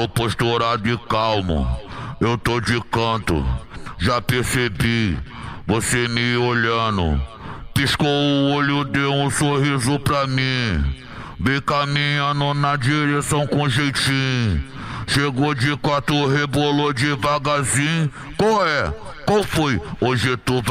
tô posturado e calmo, eu tô de canto, já percebi, você me olhando. Piscou o olho, deu um sorriso pra mim, bem caminhando na direção com jeitinho. Chegou de quatro, rebolou devagarzinho. Qual é? Qual foi? Hoje tu